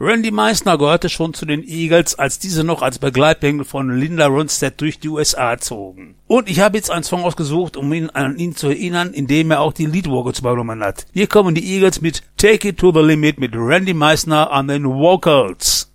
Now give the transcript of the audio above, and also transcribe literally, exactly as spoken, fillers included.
Randy Meisner gehörte schon zu den Eagles, als diese noch als Begleitband von Linda Ronstadt durch die U S A zogen. Und ich habe jetzt einen Song ausgesucht, um ihn an ihn zu erinnern, in dem er auch die Lead-Vocals übernommen hat. Hier kommen die Eagles mit Take It to the Limit mit Randy Meisner an den Vocals.